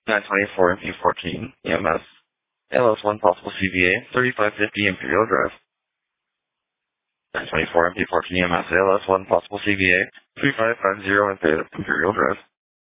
924 MP14 EMS. LS1 possible CVA, 3550 Imperial Drive. 924 MP14 EMS, LS1 possible CVA, 3550 Imperial Drive.